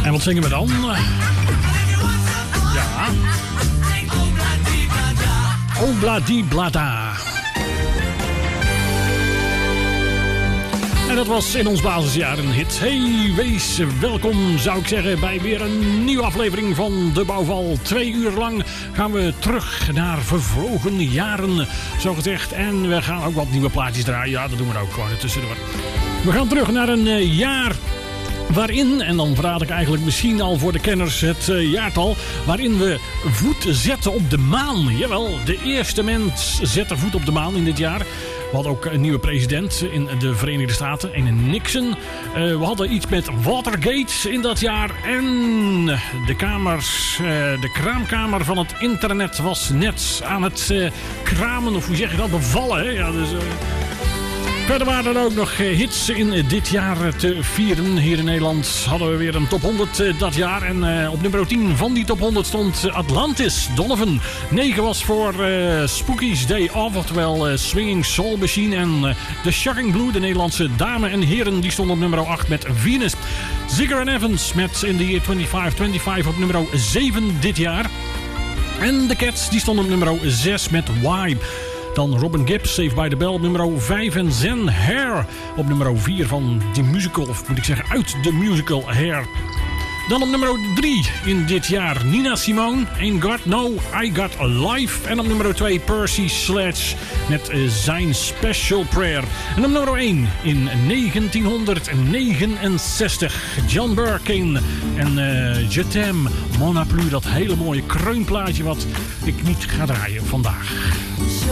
En wat zingen we dan? Ja. Obladi-blada. En dat was in ons basisjaar een hit. Hey, wees welkom, zou ik zeggen, bij weer een nieuwe aflevering van De Bouwval. 2 uur lang gaan we terug naar vervlogen jaren, zo gezegd. En we gaan ook wat nieuwe plaatjes draaien. Ja, dat doen we ook gewoon tussendoor. We gaan terug naar een jaar waarin, en dan verraad ik eigenlijk misschien al voor de kenners het jaartal, waarin we voet zetten op de maan. Jawel, de eerste mens zette voet op de maan in dit jaar. We hadden ook een nieuwe president in de Verenigde Staten, een Nixon. We hadden iets met Watergate in dat jaar. En de kraamkamer van het internet was net aan het kramen, of hoe zeg je dat, bevallen. Hè? Ja, dus, verder waren er ook nog hits in dit jaar te vieren. Hier in Nederland hadden we weer een top 100 dat jaar. En op nummer 10 van die top 100 stond Atlantis, Donovan. 9 was voor Spooky's Day Off, oftewel Swinging Soul Machine. En The Shocking Blue, de Nederlandse dame en heren, die stonden op nummer 8 met Venus. Ziggy and Evans met In the Year 2525 op nummer 7 dit jaar. En The Cats, die stonden op nummer 6 met Why. Dan Robin Gibbs, Saved by the Bell op nummer 5. En Zen Hair op nummer 4 van The Musical. Of moet ik zeggen, uit de musical Hair. Dan op nummer 3 in dit jaar Nina Simone, Ain't Got No, I Got Life. En op nummer 2 Percy Sledge met zijn Special Prayer. En op nummer 1 in 1969 John Birkin en Je t'aime, Mon A Plus. Dat hele mooie kreunplaatje wat ik niet ga draaien vandaag.